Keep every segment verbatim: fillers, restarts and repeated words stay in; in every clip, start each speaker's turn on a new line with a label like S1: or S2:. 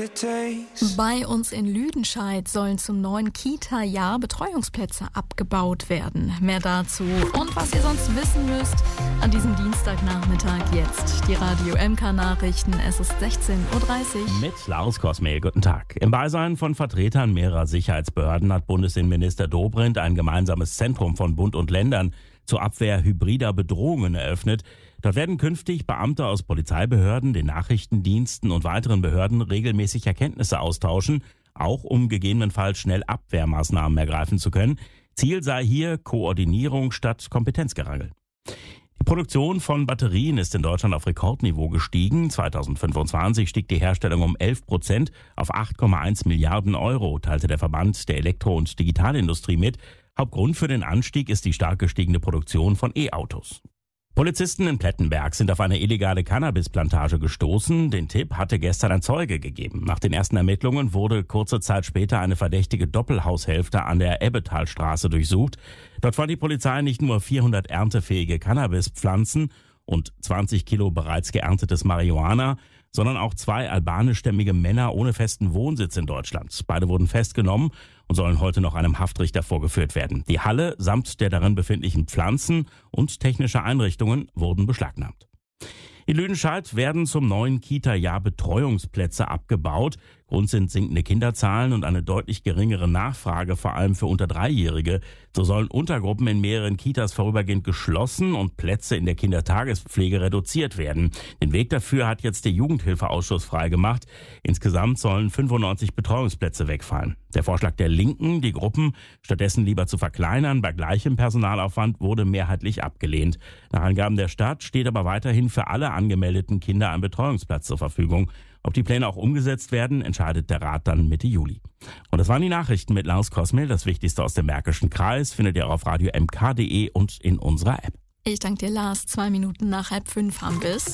S1: it takes.
S2: Bei uns in Lüdenscheid sollen zum neuen Kita-Jahr Betreuungsplätze abgebaut werden. Mehr dazu und was ihr sonst wissen müsst an diesem Dienstagnachmittag jetzt. Die Radio M K-Nachrichten, es ist sechzehn Uhr dreißig.
S3: Mit Lars Kosmel, guten Tag. Im Beisein von Vertretern mehrerer Sicherheitsbehörden hat Bundesinnenminister Dobrindt ein gemeinsames Zentrum von Bund und Ländern zur Abwehr hybrider Bedrohungen eröffnet. Dort werden künftig Beamte aus Polizeibehörden, den Nachrichtendiensten und weiteren Behörden regelmäßig Erkenntnisse austauschen, auch um gegebenenfalls schnell Abwehrmaßnahmen ergreifen zu können. Ziel sei hier Koordinierung statt Kompetenzgerangel. Die Produktion von Batterien ist in Deutschland auf Rekordniveau gestiegen. zweitausendfünfundzwanzig stieg die Herstellung um elf Prozent auf acht Komma eins Milliarden Euro, teilte der Verband der Elektro- und Digitalindustrie mit. Hauptgrund für den Anstieg ist die stark gestiegene Produktion von E-Autos. Polizisten in Plettenberg sind auf eine illegale Cannabisplantage gestoßen. Den Tipp hatte gestern ein Zeuge gegeben. Nach den ersten Ermittlungen wurde kurze Zeit später eine verdächtige Doppelhaushälfte an der Ebbetalstraße durchsucht. Dort fand die Polizei nicht nur vierhundert erntefähige Cannabispflanzen und zwanzig Kilo bereits geerntetes Marihuana, sondern auch zwei albanischstämmige Männer ohne festen Wohnsitz in Deutschland. Beide wurden festgenommen und sollen heute noch einem Haftrichter vorgeführt werden. Die Halle samt der darin befindlichen Pflanzen und technische Einrichtungen wurden beschlagnahmt. In Lüdenscheid werden zum neuen Kita-Jahr Betreuungsplätze abgebaut. Grund sind sinkende Kinderzahlen und eine deutlich geringere Nachfrage, vor allem für unter Dreijährige. So sollen Untergruppen in mehreren Kitas vorübergehend geschlossen und Plätze in der Kindertagespflege reduziert werden. Den Weg dafür hat jetzt der Jugendhilfeausschuss freigemacht. Insgesamt sollen fünfundneunzig Betreuungsplätze wegfallen. Der Vorschlag der Linken, die Gruppen stattdessen lieber zu verkleinern bei gleichem Personalaufwand, wurde mehrheitlich abgelehnt. Nach Angaben der Stadt steht aber weiterhin für alle angemeldeten Kinder ein Betreuungsplatz zur Verfügung. Ob die Pläne auch umgesetzt werden, entscheidet der Rat dann Mitte Juli. Und das waren die Nachrichten mit Lars Kosmel. Das Wichtigste aus dem Märkischen Kreis findet ihr auf radio m k punkt d e und in unserer App.
S2: Ich danke dir, Lars. Zwei Minuten nach halb fünf haben wir's.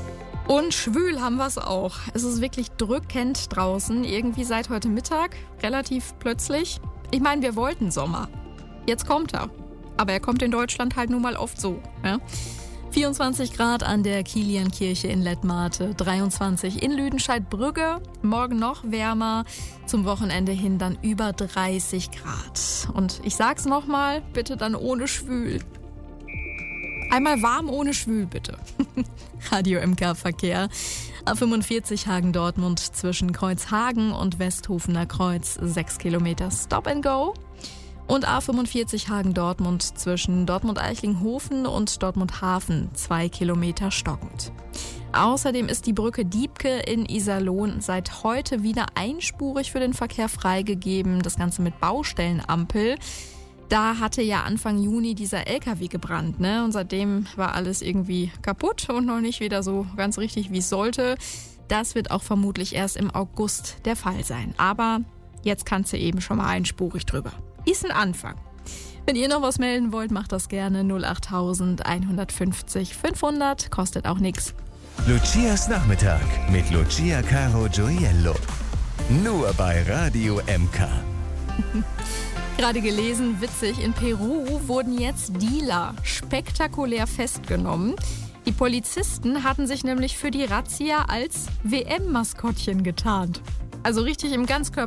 S2: Und schwül haben wir es auch. Es ist wirklich drückend draußen, irgendwie seit heute Mittag, relativ plötzlich. Ich meine, wir wollten Sommer. Jetzt kommt er. Aber er kommt in Deutschland halt nun mal oft so. Ja? vierundzwanzig Grad an der Kiliankirche in Lettmate, dreiundzwanzig in Lüdenscheid-Brügge, morgen noch wärmer, zum Wochenende hin dann über dreißig Grad. Und ich sag's nochmal, bitte dann ohne schwül. Einmal warm ohne schwül, bitte. Radio M K-Verkehr. A fünfundvierzig Hagen-Dortmund zwischen Kreuzhagen und Westhofener Kreuz, sechs Kilometer Stop and Go. Und A fünfundvierzig Hagen-Dortmund zwischen Dortmund-Eichlinghofen und Dortmund-Hafen, zwei Kilometer stockend. Außerdem ist die Brücke Diebke in Iserlohn seit heute wieder einspurig für den Verkehr freigegeben. Das Ganze mit Baustellenampel. Da hatte ja Anfang Juni dieser L K W gebrannt, ne? Und seitdem war alles irgendwie kaputt und noch nicht wieder so ganz richtig, wie es sollte. Das wird auch vermutlich erst im August der Fall sein. Aber jetzt kannst du eben schon mal einspurig drüber. Ist ein Anfang. Wenn ihr noch was melden wollt, macht das gerne. null acht tausend einhundertfünfzig fünfhundert, kostet auch nichts.
S4: Lucias Nachmittag mit Lucia Caro Gioiello. Nur bei Radio M K.
S2: Gerade gelesen, witzig, in Peru wurden jetzt Dealer spektakulär festgenommen. Die Polizisten hatten sich nämlich für die Razzia als W M-Maskottchen getarnt. Also richtig im Ganzkörper